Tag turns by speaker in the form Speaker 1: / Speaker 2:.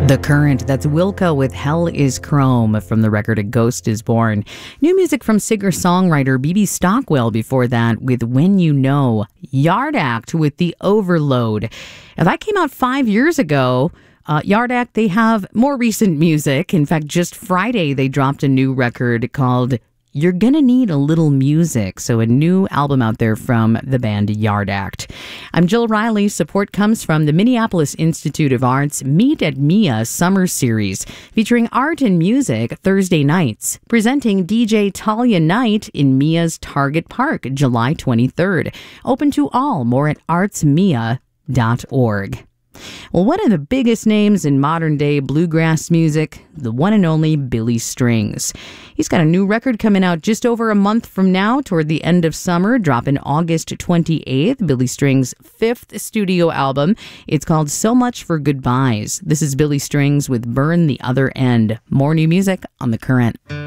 Speaker 1: The Current, that's Wilco with Hell is Chrome from the record A Ghost is Born. New music from singer-songwriter B.B. Stockwell before that with When You Know. Yard Act with The Overload. Now that came out 5 years ago. Yard Act, they have more recent music. In fact, just Friday they dropped a new record called You're Gonna Need a Little Music. So a new album out there from the band Yard Act. I'm Jill Riley. Support comes from the Minneapolis Institute of Arts Meet at Mia Summer Series, featuring art and music Thursday nights. Presenting DJ Talia Knight in Mia's Target Park, July 23rd. Open to all. More at artsmia.org. Well, one of the biggest names in modern-day bluegrass music, the one and only Billy Strings. He's got a new record coming out just over a month from now, toward the end of summer, dropping August 28th, Billy Strings' 5th studio album. It's called So Much for Goodbyes. This is Billy Strings with Burn the Other End. More new music on The Current.